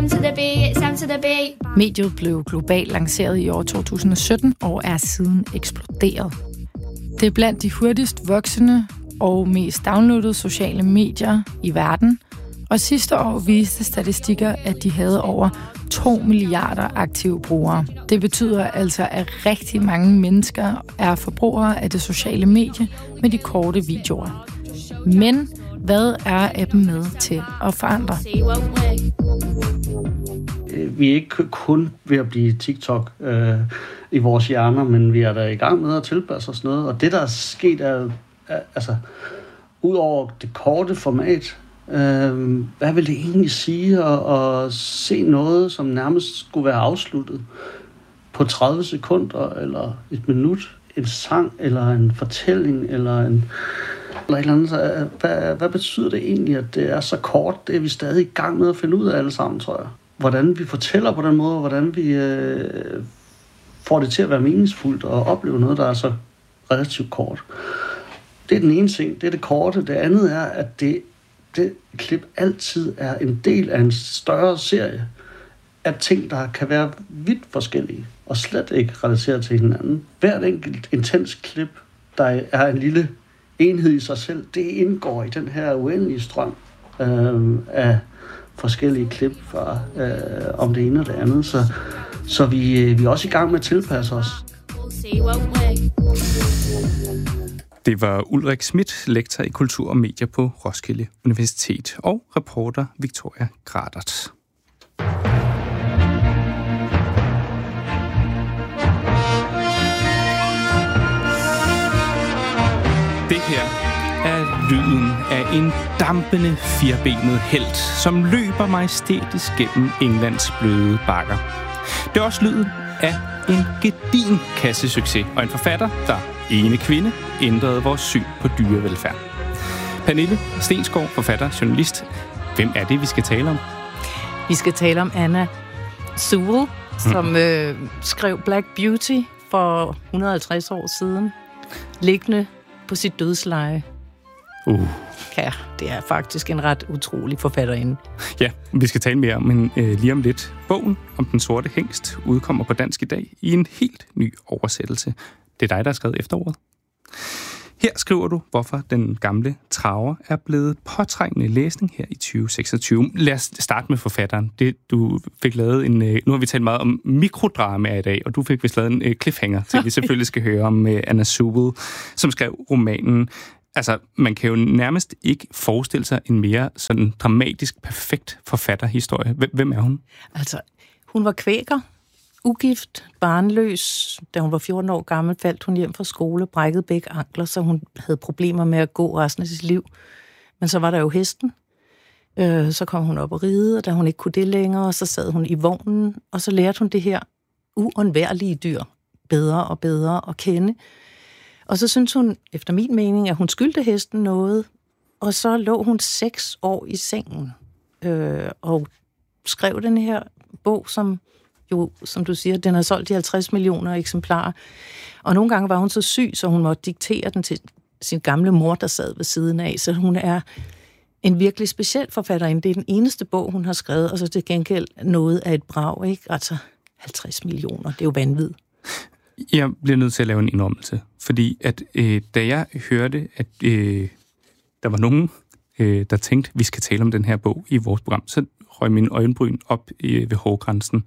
Mediet blev globalt lanceret i år 2017 og er siden eksploderet. Det er blandt de hurtigst voksende og mest downloadede sociale medier i verden, og sidste år viste statistikker, at de havde over 2 milliarder aktive brugere. Det betyder altså, at rigtig mange mennesker er forbrugere af det sociale medie med de korte videoer. Men hvad er appen med til at forandre? Vi er ikke kun ved at blive TikTok i vores hjerner, men vi er der i gang med at tilpasse os noget. Og det, der er sket, er altså, ud over det korte format, hvad vil det egentlig sige at se noget, som nærmest skulle være afsluttet på 30 sekunder, eller et minut, en sang, eller en fortælling, eller et eller andet. Hvad betyder det egentlig, at det er så kort? Det er vi stadig i gang med at finde ud af alle sammen, tror jeg. Hvordan vi fortæller på den måde, hvordan vi får det til at være meningsfuldt og opleve noget, der er så relativt kort. Det er den ene ting, det er det korte. Det andet er, at det klip altid er en del af en større serie af ting, der kan være vidt forskellige og slet ikke relateret til hinanden. Hvert enkelt intens klip, der er en lille enhed i sig selv, det indgår i den her uendelige strøm af forskellige klip fra om det ene og det andet. Så vi er også i gang med at tilpasse os. Det var Ulrik Schmidt, lektor i kultur og medier på Roskilde Universitet, og reporter Victoria Gradert. Det her er lyden af en dampende firbenet helt, som løber majestætisk gennem Englands bløde bakker. Det er også lyden af en gedigen kassesucces og en forfatter, der ene kvinde ændrede vores syn på dyrevelfærd. Pernille Stensgaard, forfatter, journalist. Hvem er det, vi skal tale om? Vi skal tale om Anna Sewell, som skrev Black Beauty for 150 år siden, liggende på sit dødsleje. Ja, det er faktisk en ret utrolig forfatterinde. Ja, vi skal tale mere om lige om lidt. Bogen om den sorte hængst udkommer på dansk i dag i en helt ny oversættelse. Det er dig, der har skrevet efterordet. Her skriver du, hvorfor den gamle traver er blevet påtrængende læsning her i 2026. Lad os starte med forfatteren. Du fik lavet nu har vi talt meget om mikrodrama i dag, og du fik vist lavet en cliffhanger til, vi selvfølgelig skal høre om Anna Sewell, som skrev romanen. Altså, man kan jo nærmest ikke forestille sig en mere sådan dramatisk, perfekt forfatterhistorie. Hvem er hun? Altså, hun var kvæker, ugift, barnløs. Da hun var 14 år gammel, faldt hun hjem fra skole, brækkede begge ankler, så hun havde problemer med at gå resten af sit liv. Men så var der jo hesten. Så kom hun op og ride, og da hun ikke kunne det længere, så sad hun i vognen, og så lærte hun det her uundværlige dyr bedre og bedre at kende. Og så synes hun, efter min mening, at hun skyldte hesten noget, og så lå hun 6 år i sengen og skrev den her bog, som jo, som du siger, den har solgt de 50 millioner eksemplarer. Og nogle gange var hun så syg, så hun måtte diktere den til sin gamle mor, der sad ved siden af. Så hun er en virkelig speciel forfatterinde. Det er den eneste bog, hun har skrevet, og så til gengæld noget af et brag, ikke? Altså 50 millioner, det er jo vanvittigt. Jeg bliver nødt til at lave en indrømmelse, fordi at da jeg hørte, at der var nogen, der tænkte, vi skal tale om den her bog i vores program, så røg min øjenbryn op ved hårgrænsen.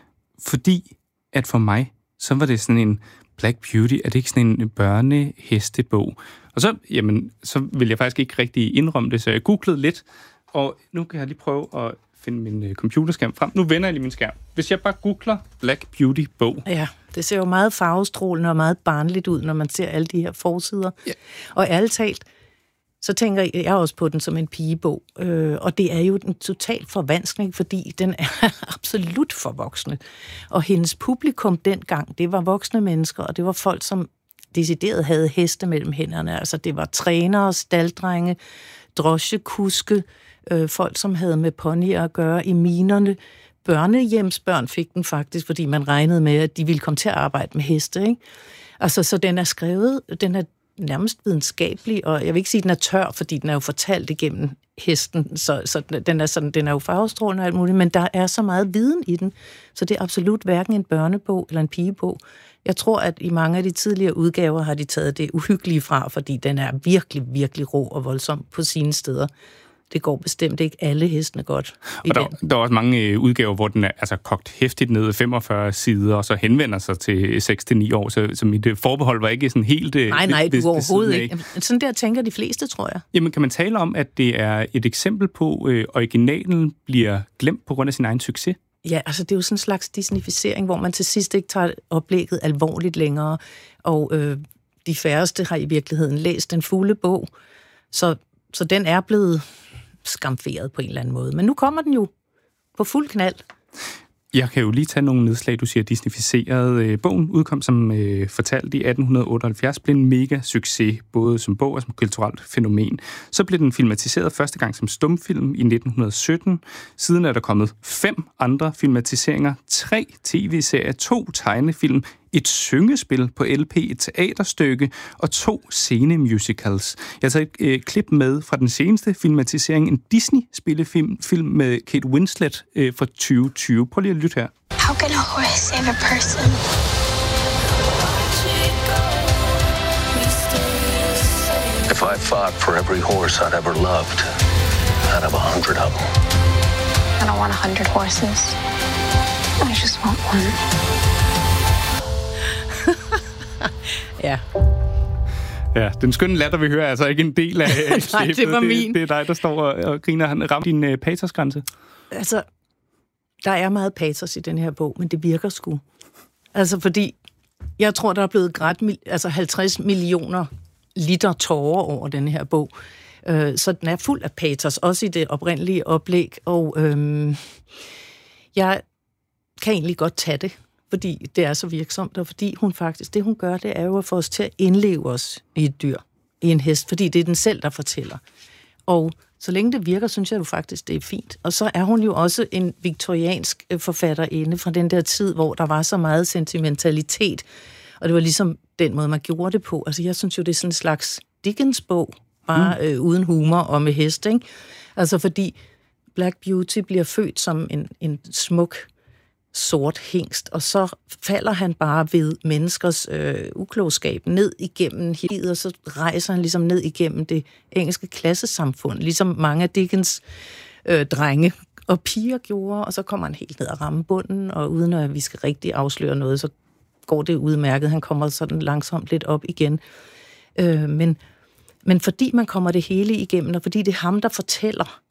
Fordi at for mig, så var det sådan en Black Beauty, er det ikke sådan en børnehestebog? Og så vil jeg faktisk ikke rigtig indrømme det, så jeg googlede lidt, og nu kan jeg lige prøve at finde min computerskærm frem. Nu vender jeg lige min skærm. Hvis jeg bare googler Black Beauty bog. Ja, det ser jo meget farvestrålende og meget barnligt ud, når man ser alle de her forsider. Ja. Og ærligt talt, så tænker jeg også på den som en pigebog. Og det er jo en total forvanskning, fordi den er absolut for voksne. Og hendes publikum dengang, det var voksne mennesker, og det var folk, som decideret havde heste mellem hænderne. Altså det var trænere, staldrenge, drosjekuske, folk, som havde med ponyer at gøre i minerne. Børnehjemsbørn fik den faktisk, fordi man regnede med, at de ville komme til at arbejde med heste, ikke? Altså, så den er skrevet, den er nærmest videnskabelig, og jeg vil ikke sige, at den er tør, fordi den er jo fortalt igennem hesten, så den er jo farvestrålende og alt muligt, men der er så meget viden i den, så det er absolut hverken en børnebog eller en pigebog. Jeg tror, at i mange af de tidligere udgaver har de taget det uhyggelige fra, fordi den er virkelig, virkelig rå og voldsom på sine steder. Det går bestemt ikke alle hestene godt. Og der er også mange udgaver, hvor den er altså kogt hæftigt ned 45 sider, og så henvender sig til 6-9 år, så mit forbehold var ikke sådan helt... Nej, du overhovedet ikke. Sådan der tænker de fleste, tror jeg. Jamen, kan man tale om, at det er et eksempel på, originalen bliver glemt på grund af sin egen succes? Ja, altså det er jo sådan en slags disneyficering, hvor man til sidst ikke tager oplægget alvorligt længere, og de færreste har i virkeligheden læst den fulde bog, så den er blevet skamferet på en eller anden måde. Men nu kommer den jo på fuld knald. Jeg kan jo lige tage nogle nedslag, du siger disneyficeret. Bogen udkom som fortalt i 1878, blev en mega succes, både som bog og som kulturelt fænomen. Så blev den filmatiseret første gang som stumfilm i 1917. Siden er der kommet 5 andre filmatiseringer, 3 tv-serier, 2 tegnefilm, et syngespil på LP, et teaterstykke og 2 scenemusicals. Jeg har taget et klip med fra den seneste filmatisering, en Disney-spillefilm med Kate Winslet fra 2020. Prøv lige at lytte her. How can a horse save a person? If I fought for every horse I'd ever loved, I'd have 100 of them. I don't want 100 horses. I just want one. Ja. Ja, den skønne latter, vi hører, er altså ikke en del af Nej, det var min. Det er dig, der står og griner. Han ramte din patosgrænse. Altså, der er meget patos i den her bog, men det virker sgu. Altså, fordi jeg tror, der er blevet grædt 50 millioner liter tårer over den her bog. Så den er fuld af patos, også i det oprindelige oplæg. Og jeg kan egentlig godt tage det, fordi det er så virksomt, og fordi hun faktisk, det hun gør, det er jo at få os til at indleve os i et dyr, i en hest, fordi det er den selv, der fortæller. Og så længe det virker, synes jeg jo faktisk, det er fint. Og så er hun jo også en viktoriansk forfatterinde fra den der tid, hvor der var så meget sentimentalitet, og det var ligesom den måde, man gjorde det på. Altså jeg synes jo, det er sådan en slags Dickens-bog, bare uden humor og med hest, ikke? Altså fordi Black Beauty bliver født som en smuk sort hingst, og så falder han bare ved menneskers uklogskab ned igennem hidet, og så rejser han ligesom ned igennem det engelske klassesamfund, ligesom mange af Dickens drenge og piger gjorde, og så kommer han helt ned og rammer bunden, og uden at vi skal rigtig afsløre noget, så går det udmærket. Han kommer sådan langsomt lidt op igen. Men fordi man kommer det hele igennem, og fordi det er ham, der fortæller,